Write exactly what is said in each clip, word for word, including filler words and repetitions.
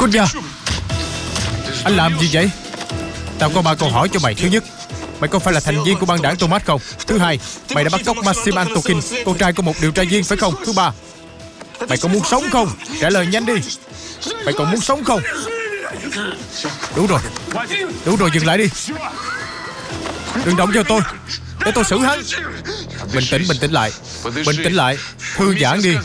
Kunya, anh làm gì vậy? Tao có ba câu hỏi cho mày. Thứ nhất, mày có phải là thành viên của băng đảng Thomas không? Thứ hai, mày đã bắt cóc Maxim Antokin, con trai của một điều tra viên phải không? Thứ ba, mày có muốn sống không? Trả lời nhanh đi. Mày còn muốn sống không? Đủ rồi. Đủ rồi, dừng lại đi. Đừng động vào tôi, để tôi xử hắn. Bình tĩnh, bình tĩnh lại. Bình tĩnh lại. Thư giãn đi.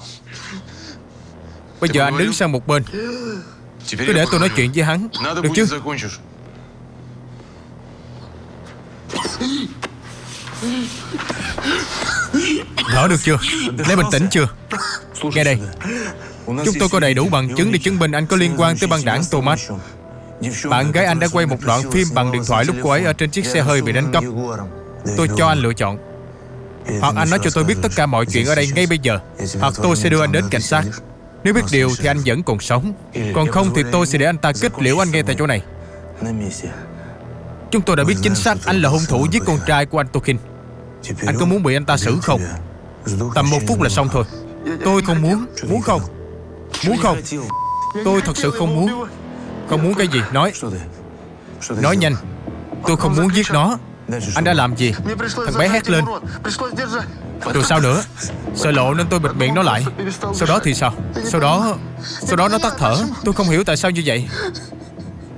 Bây giờ anh đứng sang một bên. Cứ để tôi nói chuyện với hắn, được chứ? Thở được chưa? Lấy bình tĩnh chưa? Nghe đây, chúng tôi có đầy đủ bằng chứng để chứng minh anh có liên quan tới băng đảng Thomas. Bạn gái anh đã quay một đoạn phim bằng điện thoại lúc cô ấy ở trên chiếc xe hơi bị đánh cắp. Tôi cho anh lựa chọn. Hoặc anh nói cho tôi biết tất cả mọi chuyện ở đây ngay bây giờ, hoặc tôi sẽ đưa anh đến cảnh sát. Nếu biết điều thì anh vẫn còn sống, còn không thì tôi sẽ để anh ta kết liễu anh ngay tại chỗ này. Chúng tôi đã biết chính xác anh là hung thủ giết con trai của anh Tokin. Anh có muốn bị anh ta xử không? Tầm một phút là xong thôi. Tôi không muốn. Muốn không? Muốn không? Tôi thật sự không muốn. Không muốn cái gì? Nói. Nói nhanh. Tôi không muốn giết nó. Anh đã làm gì? Thằng bé hét lên. Rồi sao nữa? Sợ lộ nên tôi bịt miệng nó lại. Sau đó thì sao? Sau đó Sau đó nó tắt thở. Tôi không hiểu tại sao như vậy.